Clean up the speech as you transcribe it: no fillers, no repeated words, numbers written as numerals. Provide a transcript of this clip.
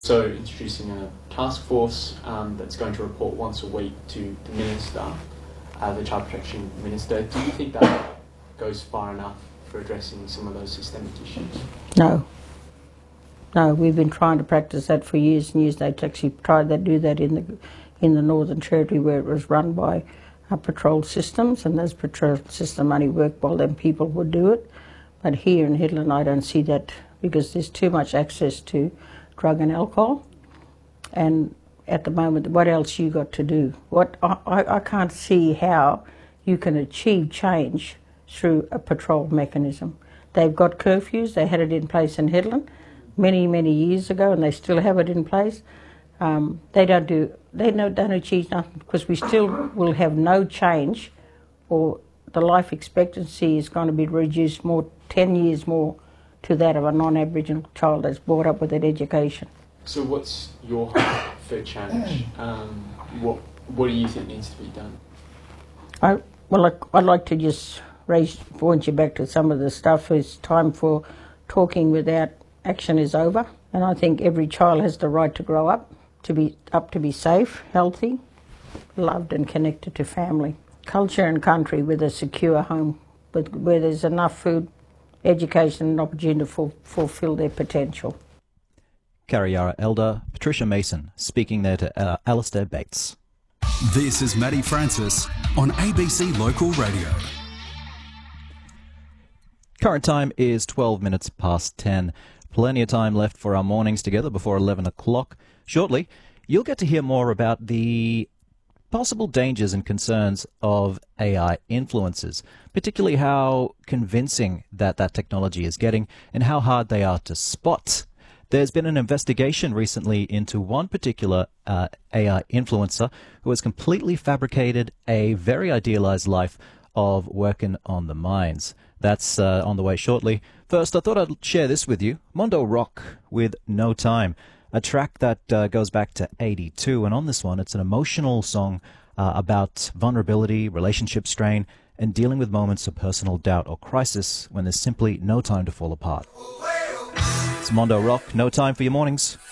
So introducing a task force that's going to report once a week to the Minister, the Child Protection Minister. Do you think that goes far enough for addressing some of those systemic issues? No. No, we've been trying to practice that for years and years. They actually tried to do that in the Northern Territory, where it was run by patrol systems, and those patrol systems only work while them people would do it. But here in Hedland, I don't see that, because there's too much access to drug and alcohol. And at the moment, what else you got to do? I can't see how you can achieve change through a patrol mechanism. They've got curfews. They had it in place in Hedland many, many years ago, and they still have it in place. They don't achieve nothing, because we still will have no change, or the life expectancy is going to be reduced 10 years more to that of a non-Aboriginal child that's brought up with an education. So what's your hope for change? What do you think needs to be done? I'd like to just point you back to some of the stuff. It's time for talking without action is over. And I think every child has the right to grow up, to be safe, healthy, loved and connected to family. Culture and country with a secure home, where there's enough food, education and opportunity to fulfil their potential. Kariyarra Elder Patricia Mason speaking there to Alistair Bates. This is Matty Francis on ABC Local Radio. Current time is 12 minutes past 10. Plenty of time left for our mornings together before 11 o'clock. Shortly, you'll get to hear more about the possible dangers and concerns of AI influences, particularly how convincing that technology is getting and how hard they are to spot. There's been an investigation recently into one particular AI influencer who has completely fabricated a very idealized life of working on the mines. That's on the way shortly. First, I thought I'd share this with you. Mondo Rock with No Time, a track that goes back to 82. And on this one, it's an emotional song about vulnerability, relationship strain, and dealing with moments of personal doubt or crisis when there's simply no time to fall apart. It's Mondo Rock, No Time for your mornings.